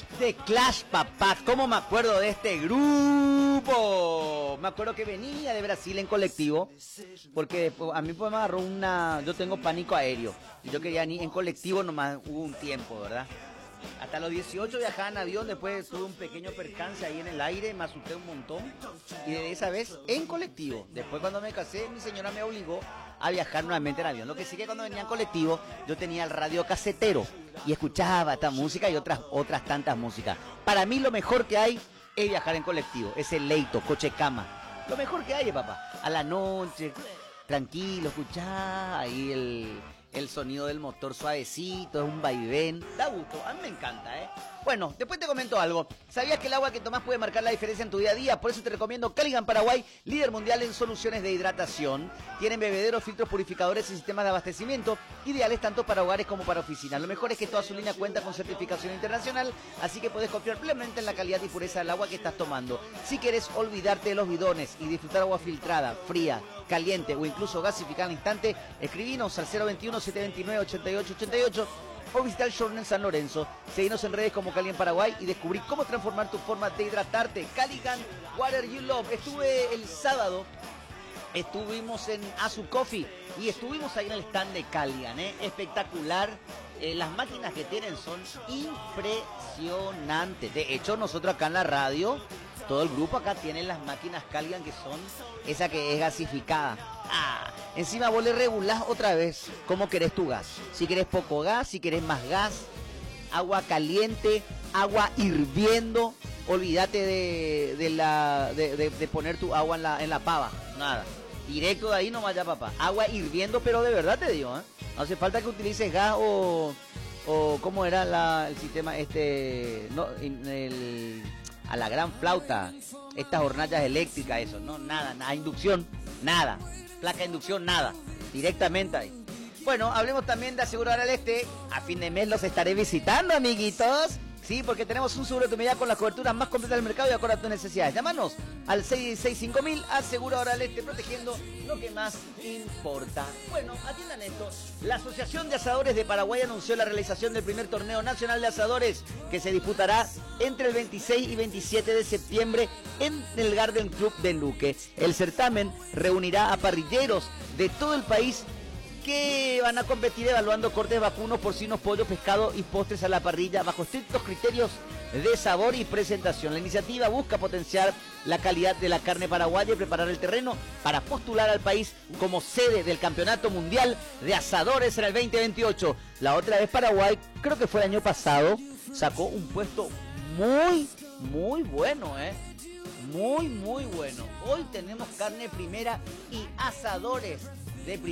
The Clash, papá. ¿Cómo me acuerdo de este grupo? Me acuerdo que venía de Brasil en colectivo, porque a mí pues me agarró yo tengo pánico aéreo, y yo quería ir en colectivo nomás, hubo un tiempo, ¿verdad? Hasta los 18 viajaba en avión, después tuve un pequeño percance ahí en el aire, me asusté un montón, y de esa vez en colectivo. Después cuando me casé, mi señora me obligó a viajar nuevamente en avión. Lo que sí que cuando venía en colectivo, yo tenía el radio casetero, y escuchaba esta música y otras tantas músicas. Para mí lo mejor que hay es viajar en colectivo, es el leito, coche cama. Lo mejor que hay, papá. A la noche, tranquilo, escuchá ahí el sonido del motor suavecito, es un vaivén, da gusto, a mí me encanta, ¿eh? Bueno, después te comento algo. ¿Sabías que el agua que tomás puede marcar la diferencia en tu día a día? Por eso te recomiendo Caligan Paraguay, líder mundial en soluciones de hidratación. Tienen bebederos, filtros purificadores y sistemas de abastecimiento ideales tanto para hogares como para oficinas. Lo mejor es que toda su línea cuenta con certificación internacional, así que puedes confiar plenamente en la calidad y pureza del agua que estás tomando. Si quieres olvidarte de los bidones y disfrutar agua filtrada, fría, caliente o incluso gasificada al instante, escribinos al 021-729-8888 o visitar el showroom en San Lorenzo. Seguinos en redes como Cali en Paraguay y descubrí cómo transformar tu forma de hidratarte. Caligan Water You Love. Estuve el sábado, estuvimos en Azu Coffee y estuvimos ahí en el stand de Caligan, espectacular. Las máquinas que tienen son impresionantes. De hecho, nosotros acá en la radio, todo el grupo acá tiene las máquinas Caligan, que son esa que es gasificada. Encima vos le regulás otra vez cómo querés tu gas. Si querés poco gas, si querés más gas, agua caliente, agua hirviendo. Olvídate de poner tu agua en la pava. Nada. Directo de ahí nomás ya, papá. Agua hirviendo, pero de verdad te digo, ¿eh? No hace falta que utilices gas o ¿cómo era el sistema a la gran flauta, estas hornallas eléctricas, eso, no, nada, inducción, nada, placa de inducción, nada, directamente ahí. Bueno, hablemos también de Asegurar al Este. A fin de mes los estaré visitando, amiguitos. Sí, porque tenemos un seguro de tu medida con las coberturas más completas del mercado y acorde a tus necesidades. Llámanos al 665.000, Aseguradora al Este, protegiendo lo que más importa. Bueno, atiendan esto. La Asociación de Asadores de Paraguay anunció la realización del primer torneo nacional de asadores, que se disputará entre el 26 y 27 de septiembre en el Garden Club de Luque. El certamen reunirá a parrilleros de todo el país que van a competir evaluando cortes vacunos, porcinos, pollo, pescado y postres a la parrilla bajo estrictos criterios de sabor y presentación. La iniciativa busca potenciar la calidad de la carne paraguaya y preparar el terreno para postular al país como sede del Campeonato Mundial de Asadores en el 2028. La otra vez Paraguay, creo que fue el año pasado, sacó un puesto muy bueno, muy bueno. Hoy tenemos carne primera y asadores de primera.